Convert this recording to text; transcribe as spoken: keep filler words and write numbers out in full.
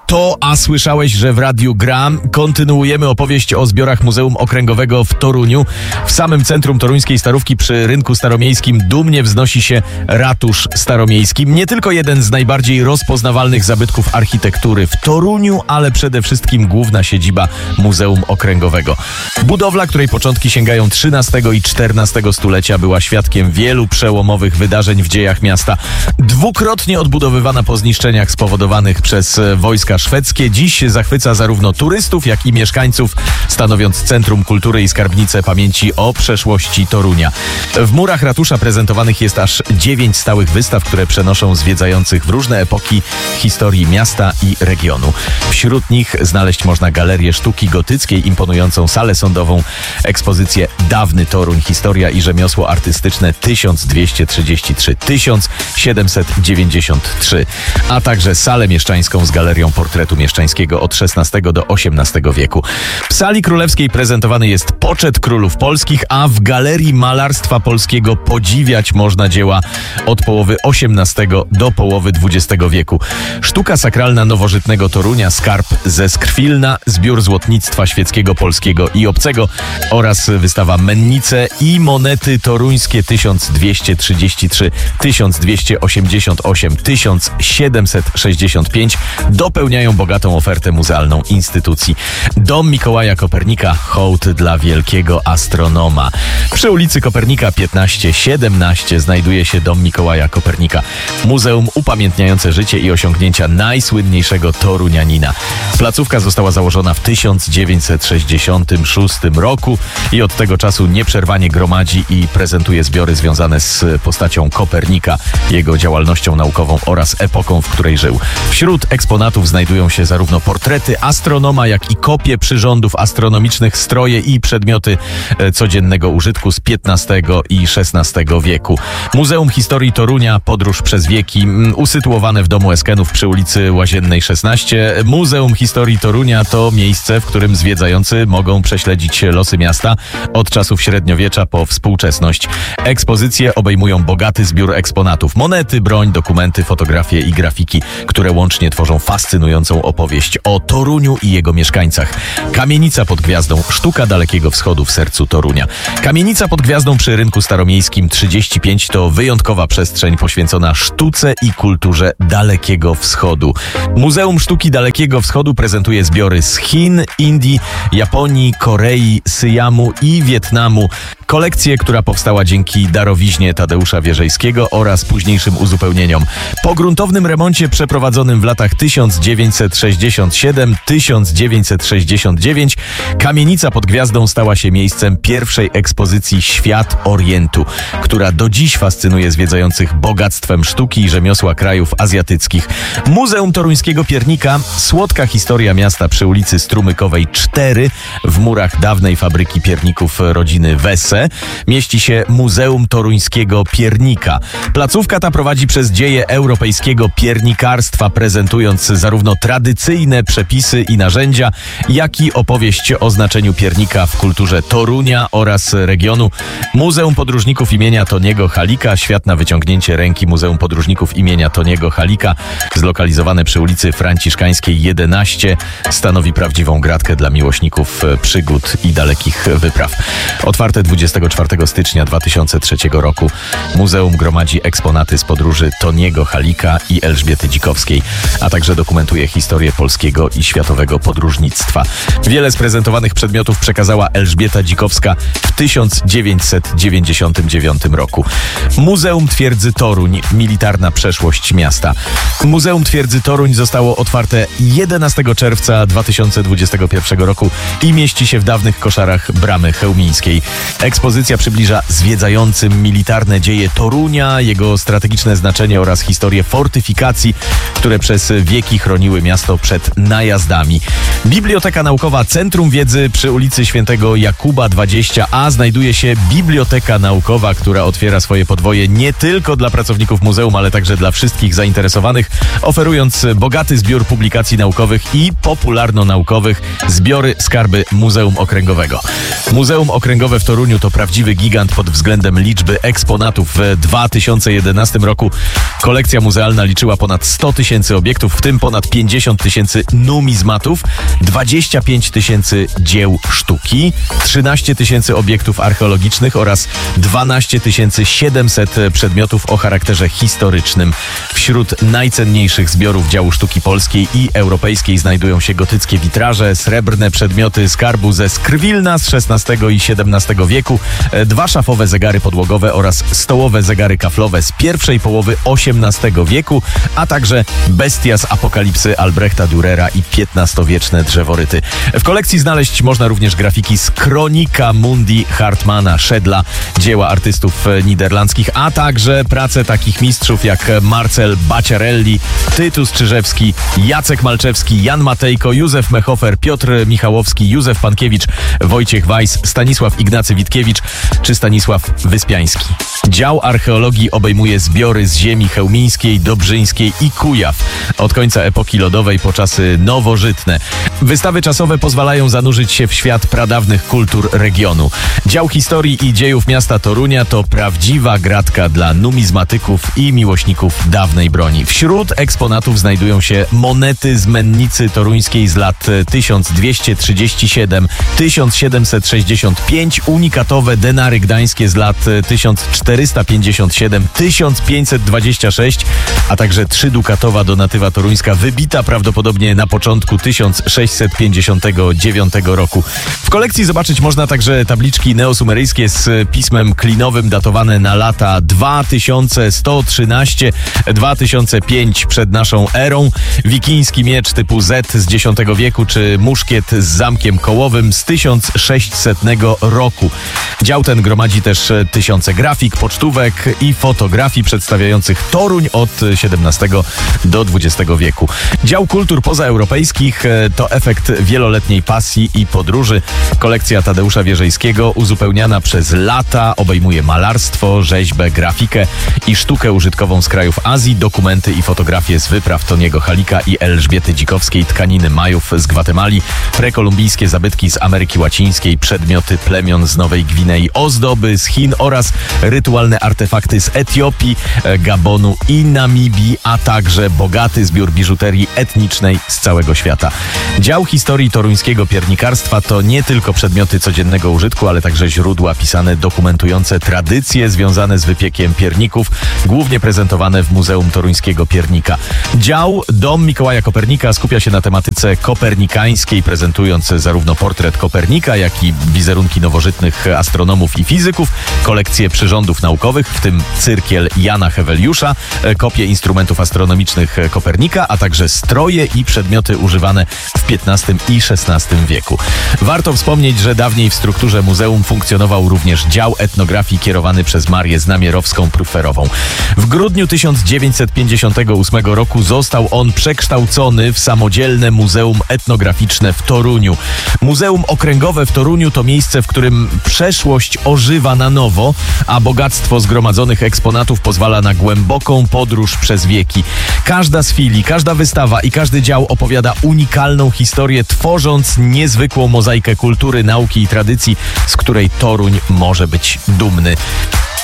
To, a słyszałeś, że w Radiu Gram kontynuujemy opowieść o zbiorach Muzeum Okręgowego w Toruniu. W samym centrum toruńskiej Starówki przy Rynku Staromiejskim dumnie wznosi się ratusz staromiejski. Nie tylko jeden z najbardziej rozpoznawalnych zabytków architektury w Toruniu, ale przede wszystkim główna siedziba Muzeum Okręgowego. Budowla, której początki sięgają trzynastego i czternastego stulecia, była świadkiem wielu przełomowych wydarzeń w dziejach miasta. Dwukrotnie odbudowywana po zniszczeniach spowodowanych przez wojska szwedzkie, dziś zachwyca zarówno turystów, jak i mieszkańców, stanowiąc centrum kultury i skarbnicę pamięci o przeszłości Torunia. W murach ratusza prezentowanych jest aż dziewięć stałych wystaw, które przenoszą zwiedzających w różne epoki historii miasta i regionu. Wśród nich znaleźć można galerię sztuki gotyckiej, imponującą salę sądową, ekspozycję Dawny Toruń, historia i rzemiosło artystyczne tysiąc dwieście trzydzieści trzy do tysiąc siedemset dziewięćdziesiąt trzy, a także salę mieszczańską z galerią portretu mieszczańskiego od szesnastego do osiemnastego wieku. W sali królewskiej prezentowany jest poczet królów polskich, a w Galerii Malarstwa Polskiego podziwiać można dzieła od połowy osiemnastego do połowy dwudziestego wieku. Sztuka sakralna nowożytnego Torunia, skarb ze Skrwilna, zbiór złotnictwa świeckiego, polskiego i obcego oraz wystawa Mennice i monety toruńskie tysiąc dwieście trzydzieści trzy, tysiąc dwieście osiemdziesiąt osiem, tysiąc siedemset sześćdziesiąt pięć dopełniają bogatą ofertę muzealną instytucji. Dom Mikołaja Kopernika, hołd dla wielkiego astronoma. Przy ulicy Kopernika piętnaście siedemnaście znajduje się Dom Mikołaja Kopernika, muzeum upamiętniające życie i osiągnięcia najsłynniejszego torunianina. Placówka została założona w tysiąc dziewięćset sześćdziesiątym szóstym roku i od tego czasu nieprzerwanie gromadzi i prezentuje zbiory związane z postacią Kopernika, jego działalnością naukową oraz epoką, w której żył. Wśród eksponatów znajdują się zarówno portrety astronoma, jak i kopie przyrządów astronomicznych, stroje i przedmioty codziennego użytku z piętnastego i szesnastego wieku. Muzeum Historii Torunia, podróż przez wieki, usytuowane w domu Eskenów przy ulicy Łaziennej szesnaście. Muzeum Historii Torunia to miejsce, w którym zwiedzający mogą prześledzić losy miasta od czasów średniowiecza po współczesność. Ekspozycje obejmują bogaty zbiór eksponatów, monety, broń, dokumenty, fotografie i grafiki, które łącznie tworzą fascynującą opowieść o Toruniu i jego mieszkańcach. Kamienica pod gwiazdą, sztuka Dalekiego Wschodu w sercu Torunia. Kamienica pod gwiazdą przy Rynku Staromiejskim trzydzieści pięć to wyjątkowa przestrzeń poświęcona sztuce i kulturze Dalekiego Wschodu. Muzeum Sztuki Dalekiego Wschodu prezentuje zbiory z Chin, Indii, Japonii, Korei, Syjamu i Wietnamu. Kolekcję, która powstała dzięki darowiźnie Tadeusza Wierzejskiego oraz późniejszym uzupełnieniom. Po gruntownym remoncie przeprowadzonym w latach tysiąc dziewięćset sześćdziesiąt siedem do tysiąc dziewięćset sześćdziesiąt dziewięć kamienica pod gwiazdą stała się miejscem pierwszej ekspozycji Świat Orientu, która do dziś fascynuje zwiedzających bogactwem sztuki i rzemiosła krajów azjatyckich. Muzeum Toruńskiego Piernika, słodka historia miasta przy ulicy Strumykowej cztery w murach dawnej fabryki pierników rodziny Wesse mieści się Muzeum Toruńskiego Piernika. Placówka ta prowadzi przez dzieje europejskiego piernikarstwa, prezentując zarówno tradycyjne przepisy i narzędzia, jak i opowieść o znaczeniu piernika w kulturze Torunia oraz regionu. Muzeum Podróżników imienia Toniego Halika, świat na wyciągnięcie ręki Muzeum Podróżników imienia Toniego Halika, zlokalizowane przy ulicy Franciszkańskiej jedenaście, stanowi prawdziwą gratkę dla miłośników przygód i dalekich wypraw. Otwarte dwudziestego czwartego stycznia dwa tysiące trzeciego roku, muzeum gromadzi eksponaty z podróży Toniego Halika i Elżbiety Dzikowskiej, a także dokumentuje historię polskiego i światowego podróżnictwa. Wiele z prezentowanych przedmiotów przekazała Elżbieta Dzikowska w tysiąc dziewięćset dziewięćdziesiątym dziewiątym roku. Muzeum Twierdzy Toruń, militarna przeszłość miasta. Muzeum Twierdzy Toruń zostało otwarte jedenastego czerwca dwa tysiące dwudziestego pierwszego roku i mieści się w dawnych koszarach Bramy Chełmińskiej. Ekspozycja przybliża zwiedzającym militarne dzieje Torunia, jego strategiczne znaczenie oraz historię fortyfikacji, które przez wieki chroniły miasto przed najazdami. Biblioteka Naukowa Centrum Wiedzy przy ulicy Świętego Jakuba dwadzieścia A znajduje się Biblioteka Naukowa, która otwiera swoje podwoje nie tylko dla pracowników muzeum, ale także dla wszystkich zainteresowanych, oferując bogaty zbiór publikacji naukowych i popularno-naukowych, zbiory, skarby Muzeum Okręgowego. Muzeum Okręgowe w Toruniu to prawdziwy gigant pod względem liczby eksponatów. W dwa tysiące jedenastym roku kolekcja muzealna liczyła ponad sto tysięcy obiektów, w tym ponad pięćdziesiąt tysięcy numizmatów, dwadzieścia pięć tysięcy dzieł sztuki, trzynaście tysięcy obiektów archeologicznych oraz dwanaście tysięcy siedemset przedmiotów o charakterze historycznym. Wśród najcenniejszych zbiorów działu sztuki polskiej i europejskiej znajdują się gotyckie witraże, srebrne przedmioty skarbu ze Skrwilna z szesnastego i siedemnastego wieku, dwa szafowe zegary podłogowe oraz stołowe zegary kaflowe z pierwszej połowy osiemnastego wieku, a także bestia z Apokalipsy Albrechta Dürera i piętnastowieczne drzeworyty. W kolekcji znaleźć można również grafiki z Kronika Mundi Hartmana Schedla, dzieła artystów niderlandzkich, a także prace takich mistrzów jak Marcel Bacciarelli, Tytus Czyżewski, Jacek Malczewski, Jan Matejko, Józef Mehofer, Piotr Michałowski, Józef Pankiewicz, Wojciech Weiss, Stanisław Ignacy Witkiewicz czy Stanisław Wyspiański. Dział archeologii obejmuje zbiory z ziemi chełmińskiej, dobrzyńskiej i Kujaw od końca epoki lodowej po czasy nowożytne. Wystawy czasowe pozwalają zanurzyć się w świat pradawnych kultur regionu. Dział historii i dziejów miasta Torunia to prawdziwa gratka dla numizmatyków i miłośników dawnej broni. Wśród eksponatów znajdują się monety z mennicy toruńskiej z lat tysiąc dwieście trzydzieści siedem do tysiąc siedemset sześćdziesiąt pięć, unikatowe denary gdańskie z lat tysiąc czterysta pięćdziesiąt siedem do tysiąc pięćset dwadzieścia sześć, a także trzydukatowa donatywa toruńska wybita prawdopodobnie na początku tysiąc sześćset pięćdziesiątego dziewiątego roku. W kolekcji zobaczyć można także tabliczki neosumeryjskie z pismem klinowym datowane na lata dwa tysiące sto trzynaście do dwa tysiące pięć przed naszą erą, wikiński miecz typu Z z dziesiątego wieku czy muszkiet z zamkiem kołowym z tysiąc sześćsetnego roku. Dział ten gromadzi też tysiące grafik, pocztówek i fotografii przedstawiających Toruń od siedemnastego do dwudziestego wieku. Dział kultur pozaeuropejskich to efekt wieloletniej pasji i podróży. Kolekcja Tadeusza Wierzejskiego, uzupełniana przez lata, obejmuje malarstwo, rzeźbę, grafikę i sztukę użytkową z krajów Azji, dokumenty i fotografie z wypraw Toniego Halika i Elżbiety Dzikowskiej, tkaniny Majów z Gwatemali, prekolumbijskie zabytki z Ameryki Łacińskiej, przedmioty plemion z Nowej Gwinei, ozdoby z Chin oraz rytualne artefakty z Etiopii, Gabonu i Namibii, a także bogaty zbiór biżuterii etnicznej z całego świata. Dział historii toruńskiego piernikarstwa to nie tylko przedmioty codziennego użytku, ale także źródła pisane dokumentujące tradycje związane z wypiekiem pierników, głównie prezentowane w Muzeum Toruńskiego Piernika. Dział Dom Mikołaja Kopernika skupia się na tematyce kopernikańskiej, prezentując zarówno portret Kopernika, jak i wizerunki nowożytnych astronomów i fizyków, kolekcje przyrządów naukowych, w tym cyrkiel Jana Heweliusza, kopie instrumentów astronomicznych Kopernika, a także stroje i przedmioty używane w piętnastym i szesnastym wieku. Warto wspomnieć, że dawniej w strukturze muzeum funkcjonował również dział etnografii kierowany przez Marię Znamierowską-Pruferową. W grudniu tysiąc dziewięćset pięćdziesiątego ósmego roku został on przekształcony w samodzielne Muzeum Etnograficzne w Toruniu. Muzeum Okręgowe w Toruniu to miejsce, w którym przeszłość ożywa na nowo, a bogactwo zgromadzonych eksponatów pozwala na głęboką podróż przez wieki. Każda z filii, każda wystawa i każdy dział opowiada unikalną historię, tworząc niezwykłą mozaikę kultury, nauki i tradycji, z której Toruń może być dumny.